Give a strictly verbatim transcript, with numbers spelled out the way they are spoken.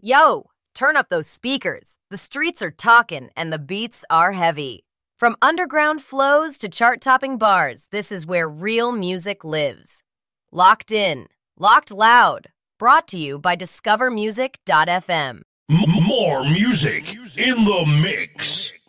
Yo, turn up those speakers. The streets are talking and the beats are heavy. From underground flows to chart-topping bars, this is where real music lives. Locked in, locked loud. Brought to you by discover music dot f m. M- more music in the mix.